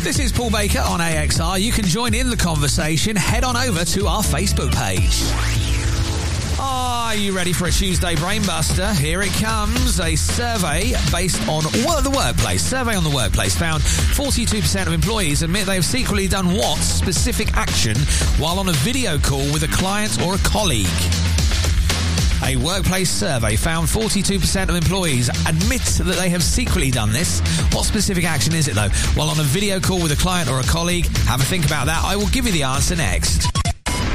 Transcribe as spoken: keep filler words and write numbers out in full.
This is Paul Baker on A X R. You can join in the conversation. Head on over to our Facebook page. Are you ready for a Tuesday Brainbuster? Here it comes. A survey based on well, the workplace. Survey on the workplace found forty-two percent of employees admit they have secretly done what specific action while on a video call with a client or a colleague. A workplace survey found forty-two percent of employees admit that they have secretly done this. What specific action is it, though? While on a video call with a client or a colleague? Have a think about that. I will give you the answer next.